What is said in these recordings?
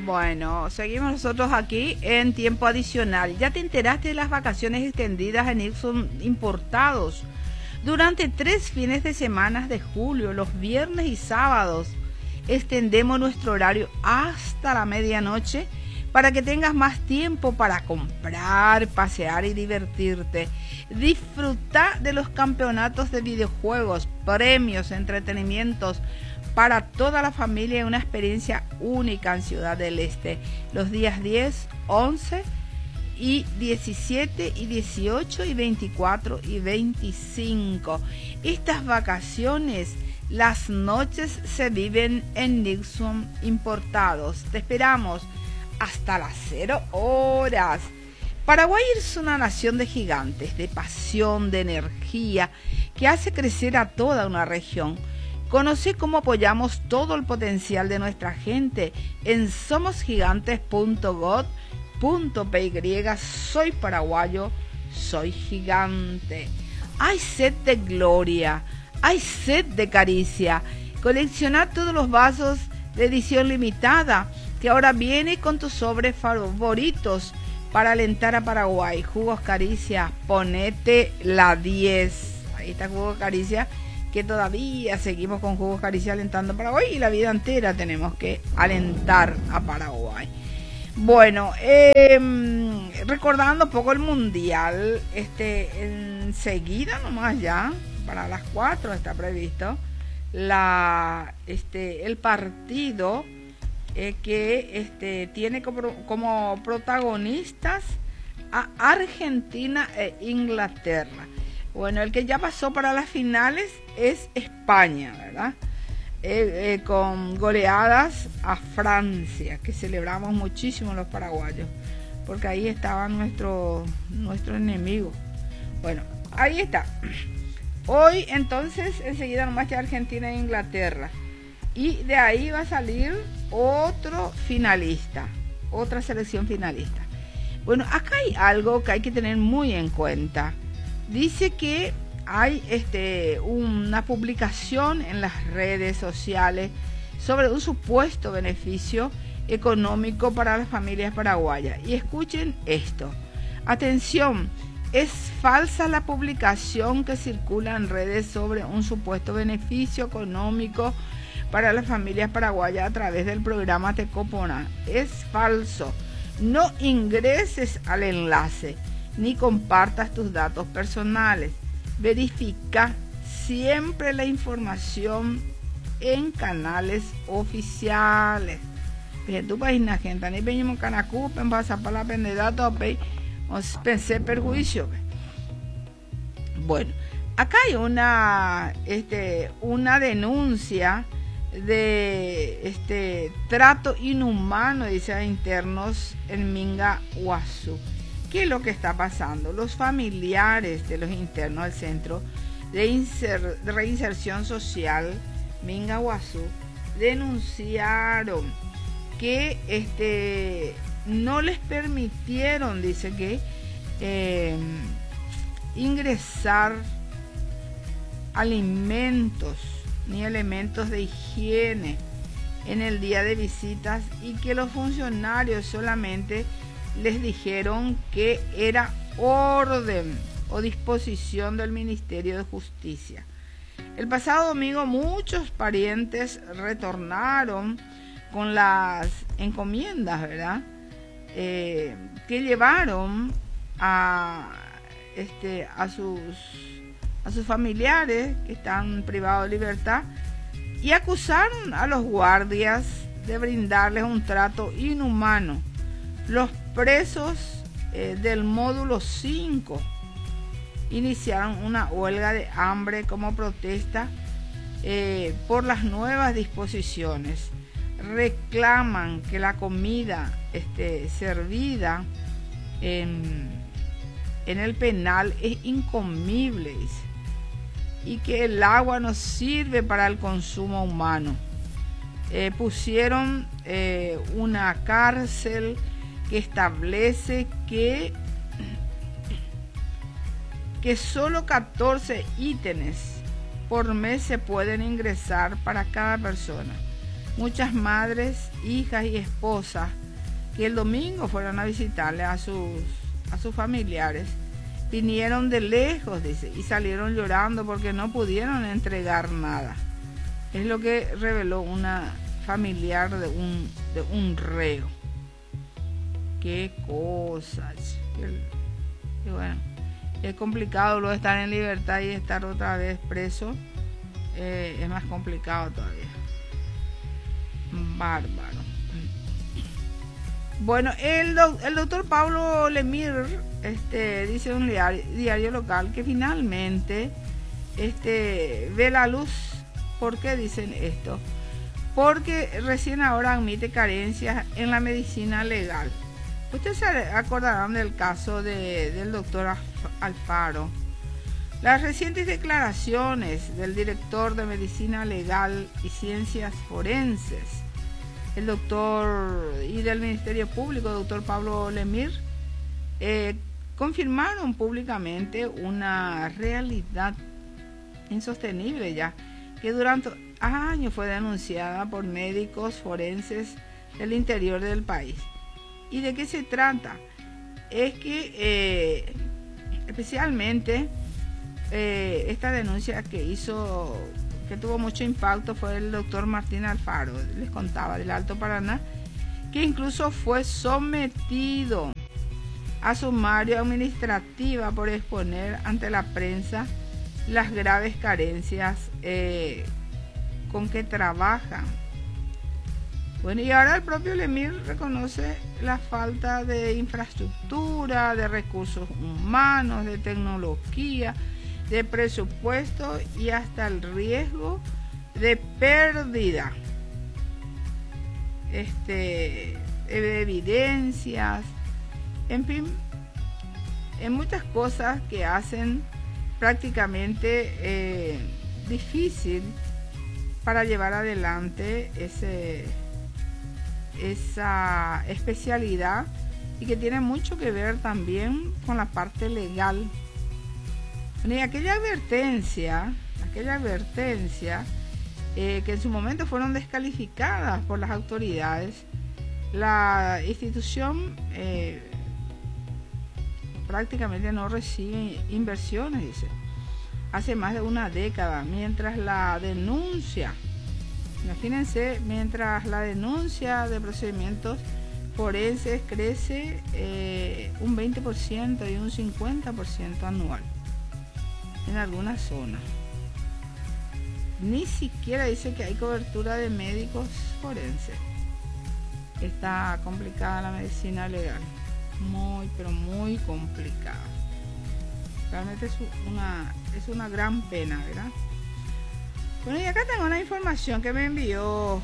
Bueno, seguimos nosotros aquí en tiempo adicional. ¿Ya te enteraste de las vacaciones extendidas en Nixon Importados? Durante 3 fines de semana de julio, los viernes y sábados, extendemos nuestro horario hasta la medianoche para que tengas más tiempo para comprar, pasear y divertirte. Disfruta de los campeonatos de videojuegos, premios, entretenimientos para toda la familia y una experiencia única en Ciudad del Este. Los días 10, 11 y 17 y 18 y 24 y 25. Estas vacaciones, las noches se viven en Nixon Importados. Te esperamos hasta las 0 horas. Paraguay es una nación de gigantes, de pasión, de energía, que hace crecer a toda una región. Conoce cómo apoyamos todo el potencial de nuestra gente en somosgigantes.gov.py. Soy paraguayo, soy gigante. Hay sed de gloria, hay sed de caricia. Colecciona todos los vasos de edición limitada que ahora viene con tus sobres favoritos para alentar a Paraguay. Jugos Caricia, ponete la 10. Ahí está Jugos Caricia, que todavía seguimos con Jugos Caricia alentando a Paraguay y la vida entera tenemos que alentar a Paraguay. Bueno, recordando un poco el mundial, enseguida nomás ya, para las 4 está previsto el partido que tiene como protagonistas a Argentina e Inglaterra. Bueno, el que ya pasó para las finales es España, ¿verdad? Con goleadas a Francia, que celebramos muchísimo los paraguayos, porque ahí estaba nuestro enemigo. Bueno, ahí está. Hoy entonces, enseguida nomás ya Argentina e Inglaterra. Y de ahí va a salir otro finalista, otra selección finalista. Bueno, acá hay algo que hay que tener muy en cuenta. Dice que hay una publicación en las redes sociales sobre un supuesto beneficio económico para las familias paraguayas. Y escuchen esto. Atención, es falsa la publicación que circula en redes sobre un supuesto beneficio económico para las familias paraguayas a través del programa Tecopona. Es falso. No ingreses al enlace ni compartas tus datos personales. Verifica siempre la información en canales oficiales. Tu país na gente, ni venimos canacu, pasa para la pende datos, pensé perjuicio. Bueno, acá hay una denuncia de trato inhumano, dice, a internos en Minga Guazú. ¿Qué es lo que está pasando? Los familiares de los internos del Centro de Reinserción Social Minga Guazú denunciaron que no les permitieron, dice que ingresar alimentos ni elementos de higiene en el día de visitas, y que los funcionarios solamente les dijeron que era orden o disposición del Ministerio de Justicia. El pasado domingo muchos parientes retornaron con las encomiendas, ¿verdad? Que llevaron a sus familiares que están privados de libertad, y acusaron a los guardias de brindarles un trato inhumano. Los presos del módulo 5 iniciaron una huelga de hambre como protesta por las nuevas disposiciones. Reclaman que la comida servida en el penal es incomible, dice, y que el agua no sirve para el consumo humano. Pusieron una cárcel que establece que solo 14 ítems por mes se pueden ingresar para cada persona. muchas madres, hijas y esposas que el domingo fueron a visitarle a sus familiares. Vinieron de lejos, dice, y salieron llorando porque no pudieron entregar nada. Es lo que reveló una familiar de un reo. Qué cosas. Y bueno, es complicado luego estar en libertad y estar otra vez preso. Es más complicado todavía. Bárbaro. Bueno, el doctor Pablo Lemir dice en un diario local que finalmente ve la luz. ¿Por qué dicen esto? Porque recién ahora admite carencias en la medicina legal. Ustedes se acordarán del caso del doctor Alfaro. Las recientes declaraciones del director de Medicina Legal y Ciencias Forenses, el doctor y del Ministerio Público, doctor Pablo Lemir, confirmaron públicamente una realidad insostenible ya, que durante años fue denunciada por médicos forenses del interior del país. ¿Y de qué se trata? Es que especialmente esta denuncia que tuvo mucho impacto fue el doctor Martín Alfaro, les contaba, del Alto Paraná, que incluso fue sometido a sumario administrativa por exponer ante la prensa las graves carencias con que trabajan. Bueno, y ahora el propio Lemir reconoce la falta de infraestructura, de recursos humanos, de tecnología, de presupuesto y hasta el riesgo de pérdida de evidencias, en fin, en muchas cosas que hacen prácticamente difícil para llevar adelante esa especialidad, y que tiene mucho que ver también con la parte legal. Y aquella advertencia que en su momento fueron descalificadas por las autoridades, la institución prácticamente no recibe inversiones, dice, hace más de una década, mientras la denuncia de procedimientos forenses crece un 20% y un 50% anual en algunas zonas. Ni siquiera dice que hay cobertura de médicos forenses. Está complicada la medicina legal, muy pero muy complicada. Realmente es una gran pena, ¿verdad? Bueno, y acá tengo una información que me envió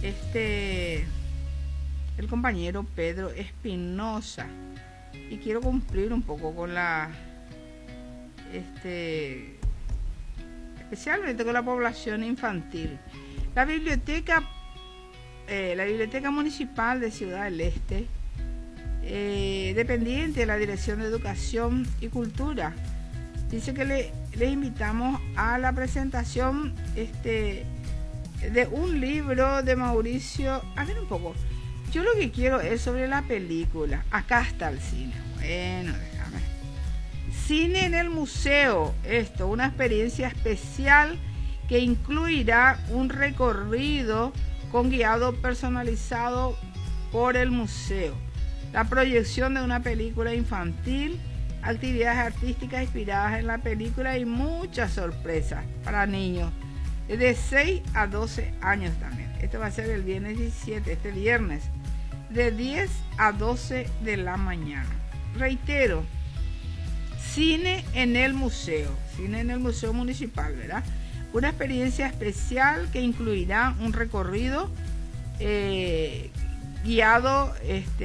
el compañero Pedro Espinosa, y quiero cumplir un poco con especialmente con la población infantil. La biblioteca municipal de Ciudad del Este, dependiente de la Dirección de Educación y Cultura, dice que le invitamos a la presentación de un libro de Mauricio. A ver un poco, yo lo que quiero es sobre la película. Acá está el cine. Bueno, déjame. Cine en el museo. Una experiencia especial que incluirá un recorrido con guiado personalizado por el museo, la proyección de una película infantil, actividades artísticas inspiradas en la película y muchas sorpresas para niños de 6 a 12 años también. Esto va a ser el viernes 17, este viernes, de 10 a 12 de la mañana. Reitero, cine en el museo municipal, ¿verdad? Una experiencia especial que incluirá un recorrido guiado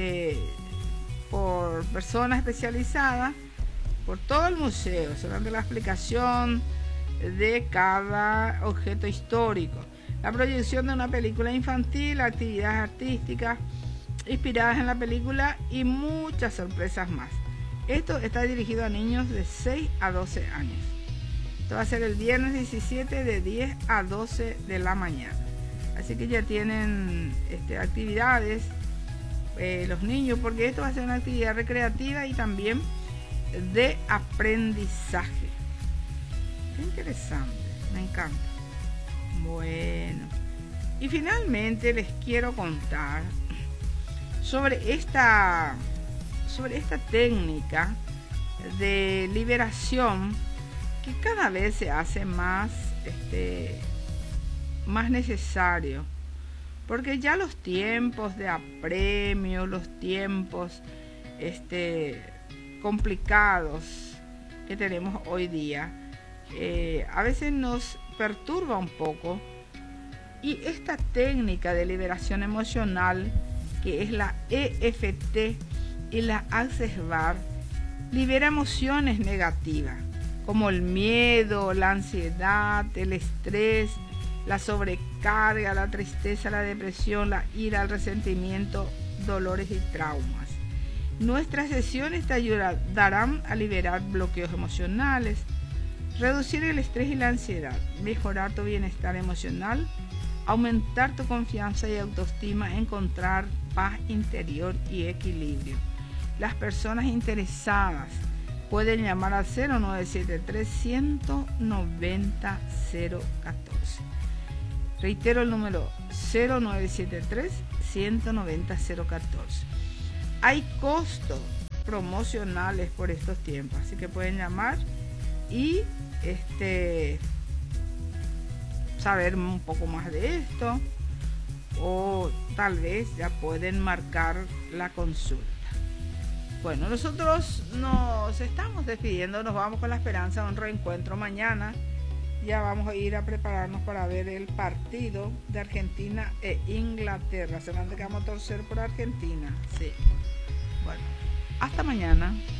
por personas especializadas por todo el museo, sobre la explicación de cada objeto histórico, la proyección de una película infantil, actividades artísticas inspiradas en la película y muchas sorpresas más. Esto está dirigido a niños de 6 a 12 años. Esto va a ser el viernes 17 de 10 a 12 de la mañana. Así que ya tienen actividades los niños, porque esto va a ser una actividad recreativa y también de aprendizaje. Qué interesante, me encanta. Bueno, y finalmente les quiero contar sobre esta técnica de liberación que cada vez se hace más necesario, porque ya los tiempos de apremio, los tiempos complicados que tenemos hoy día, a veces nos perturba un poco, y esta técnica de liberación emocional, que es la EFT y la Access Bar, libera emociones negativas como el miedo, la ansiedad, el estrés, la sobrecarga, la tristeza, la depresión, la ira, el resentimiento, dolores y traumas. Nuestras sesiones te ayudarán a liberar bloqueos emocionales, reducir el estrés y la ansiedad, mejorar tu bienestar emocional, aumentar tu confianza y autoestima, encontrar paz interior y equilibrio. Las personas interesadas pueden llamar al 0973-190-014. Reitero el número 0973-190-014. Hay costos promocionales por estos tiempos, así que pueden llamar y saber un poco más de esto, o tal vez ya pueden marcar la consulta. Bueno, nosotros nos estamos despidiendo, nos vamos con la esperanza de un reencuentro mañana. Ya vamos a ir a prepararnos para ver el partido de Argentina e Inglaterra. Solamente que vamos a torcer por Argentina. Sí. Bueno, hasta mañana.